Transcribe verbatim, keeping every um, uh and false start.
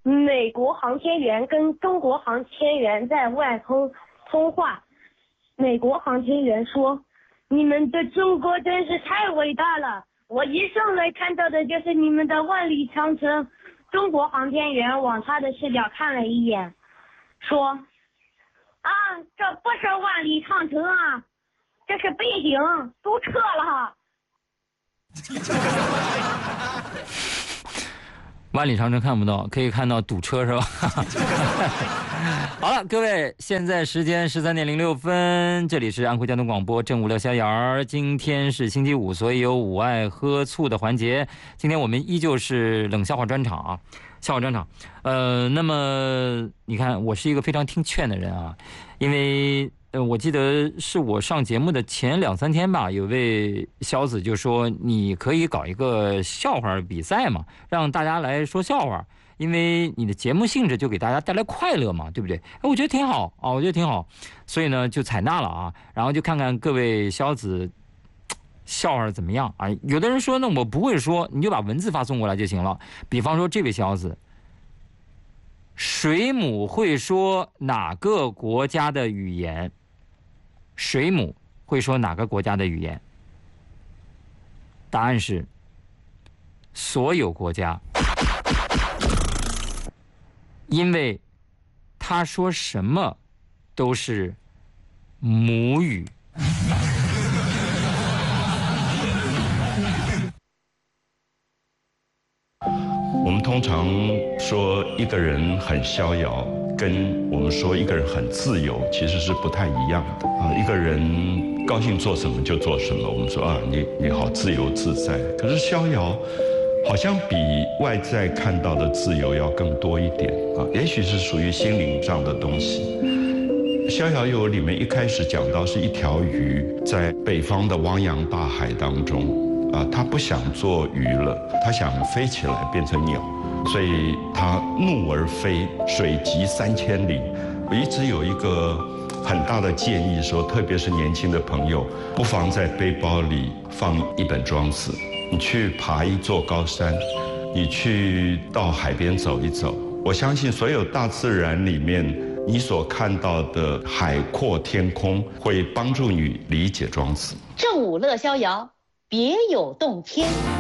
美国航天员跟中国航天员在外通通话，美国航天员说：“你们的中国真是太伟大了，我一上来看到的就是你们的万里长城。”中国航天员往他的视角看了一眼，说：“啊，这不是万里长城啊，这是北京，堵车了。” 万里长城看不到，可以看到堵车是吧？好了，各位，现在时间十三点零六分，这里是安徽交通广播正午聊逍遥。今天是星期五，所以有午爱喝醋的环节。今天我们依旧是冷笑话专场啊，笑话专场。呃，那么你看，我是一个非常听劝的人啊，因为呃，我记得是我上节目的前两三天吧，有位小子就说你可以搞一个笑话比赛嘛，让大家来说笑话，因为你的节目性质就给大家带来快乐嘛，对不对？哎，我觉得挺好啊，我觉得挺好，所以呢就采纳了啊，然后就看看各位小子笑话怎么样啊？有的人说呢我不会说，你就把文字发送过来就行了。比方说这位小子，水母会说哪个国家的语言？水母会说哪个国家的语言？答案是所有国家，因为他说什么都是母语。 我们通常说一个人很逍遥，跟我们说一个人很自由其实是不太一样的啊。一个人高兴做什么就做什么，我们说啊，你你好自由自在。可是逍遥好像比外在看到的自由要更多一点啊，也许是属于心灵上的东西。逍遥游里面一开始讲到是一条鱼在北方的汪洋大海当中。啊，他不想做鱼了，他想飞起来变成鸟，所以他怒而飞，水急三千里。我一直有一个很大的建议说，特别是年轻的朋友，不妨在背包里放一本庄子，你去爬一座高山，你去到海边走一走。我相信所有大自然里面你所看到的海阔天空，会帮助你理解庄子。 正午乐逍遥，别有洞天。